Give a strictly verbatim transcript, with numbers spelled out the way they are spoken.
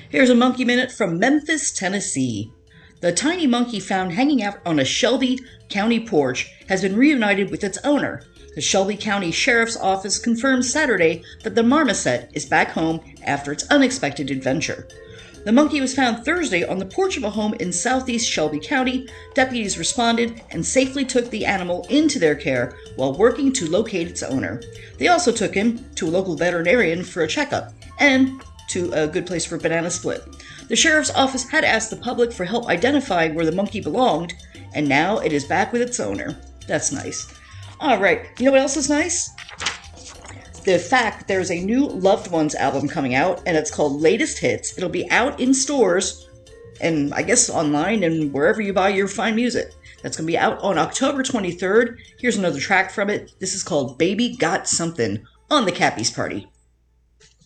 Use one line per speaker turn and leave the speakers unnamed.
Here's a Monkey Minute from Memphis, Tennessee. The tiny monkey found hanging out on a Shelby County porch has been reunited with its owner. The Shelby County Sheriff's Office confirmed Saturday that the marmoset is back home after its unexpected adventure. The monkey was found Thursday on the porch of a home in southeast Shelby County. Deputies responded and safely took the animal into their care while working to locate its owner. They also took him to a local veterinarian for a checkup and to a good place for a banana split. The sheriff's office had asked the public for help identifying where the monkey belonged, and now it is back with its owner. That's nice. All right, you know what else is nice? The fact that there's a new Loved Ones album coming out, and it's called Latest Hits. It'll be out in stores, and I guess online and wherever you buy your fine music. That's going to be out on October twenty-third. Here's another track from it. This is called Baby Got Something on the Cappy's Party.